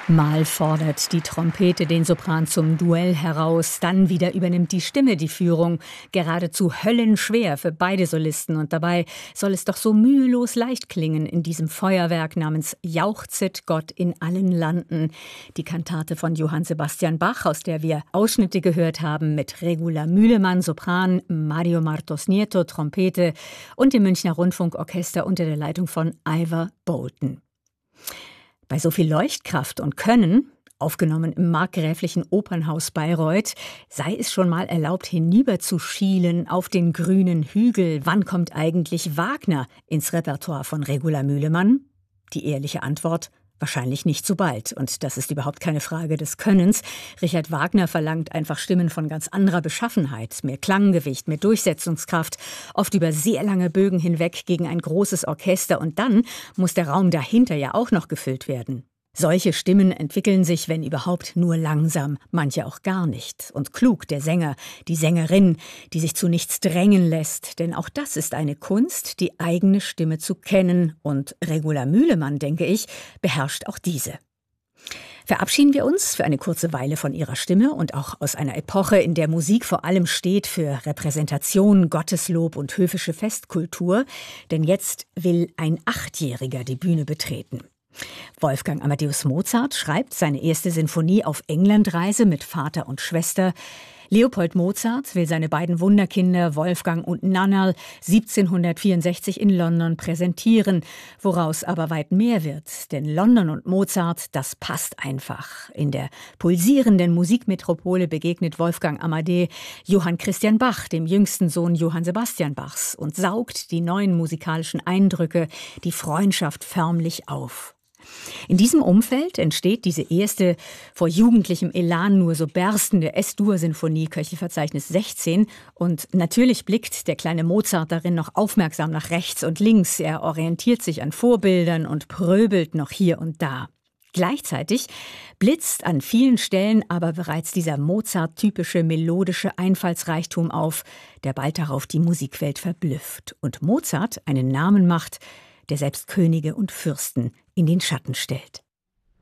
Mal fordert die Trompete den Sopran zum Duell heraus, dann wieder übernimmt die Stimme die Führung. Geradezu höllenschwer für beide Solisten und dabei soll es doch so mühelos leicht klingen in diesem Feuerwerk namens Jauchzet Gott in allen Landen. Die Kantate von Johann Sebastian Bach, aus der wir Ausschnitte gehört haben, mit Regula Mühlemann, Sopran, Mario Martos Nieto, Trompete und dem Münchner Rundfunkorchester unter der Leitung von Ivor Bolton. Bei so viel Leuchtkraft und Können, aufgenommen im markgräflichen Opernhaus Bayreuth, sei es schon mal erlaubt, hinüberzuschielen auf den grünen Hügel. Wann kommt eigentlich Wagner ins Repertoire von Regula Mühlemann? Die ehrliche Antwort: wahrscheinlich nicht so bald. Und das ist überhaupt keine Frage des Könnens. Richard Wagner verlangt einfach Stimmen von ganz anderer Beschaffenheit. Mehr Klanggewicht, mehr Durchsetzungskraft, oft über sehr lange Bögen hinweg gegen ein großes Orchester. Und dann muss der Raum dahinter ja auch noch gefüllt werden. Solche Stimmen entwickeln sich, wenn überhaupt, nur langsam, manche auch gar nicht. Und klug der Sänger, die Sängerin, die sich zu nichts drängen lässt. Denn auch das ist eine Kunst, die eigene Stimme zu kennen. Und Regula Mühlemann, denke ich, beherrscht auch diese. Verabschieden wir uns für eine kurze Weile von ihrer Stimme und auch aus einer Epoche, in der Musik vor allem steht für Repräsentation, Gotteslob und höfische Festkultur. Denn jetzt will ein Achtjähriger die Bühne betreten. Wolfgang Amadeus Mozart schreibt seine erste Sinfonie auf Englandreise mit Vater und Schwester. Leopold Mozart will seine beiden Wunderkinder Wolfgang und Nannerl 1764 in London präsentieren, woraus aber weit mehr wird. Denn London und Mozart, das passt einfach. In der pulsierenden Musikmetropole begegnet Wolfgang Amadé Johann Christian Bach, dem jüngsten Sohn Johann Sebastian Bachs, und saugt die neuen musikalischen Eindrücke, die Freundschaft förmlich auf. In diesem Umfeld entsteht diese erste, vor jugendlichem Elan nur so berstende S-Dur-Sinfonie, Köchelverzeichnis 16. Und natürlich blickt der kleine Mozart darin noch aufmerksam nach rechts und links. Er orientiert sich an Vorbildern und pröbelt noch hier und da. Gleichzeitig blitzt an vielen Stellen aber bereits dieser Mozart-typische melodische Einfallsreichtum auf, der bald darauf die Musikwelt verblüfft und Mozart einen Namen macht, der selbst Könige und Fürsten in den Schatten stellt.